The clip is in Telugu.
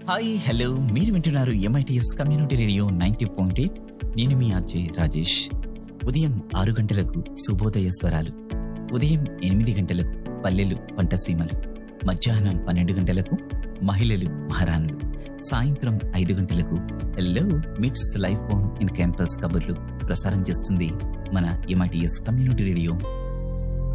హాయ్ హలో, మీరు వింటున్నారు MITS కమ్యూనిటీ రేడియో 90.8. నేను మీ అజయ్ రాజేష్. ఉదయం 6 గంటలకు శుభోదయ స్వరాలు, ఉదయం 8 గంటలకు పల్లెలు పంటసీమలు, మధ్యాహ్నం 12 గంటలకు మహిళలు మహారాణులు, సాయంత్రం 5 గంటలకు హలో మిట్స్ లైఫ్ ఆన్ ఇన్ క్యాంపస్ కబుర్లు ప్రసారం చేస్తుంది మన MITS కమ్యూనిటీ రేడియో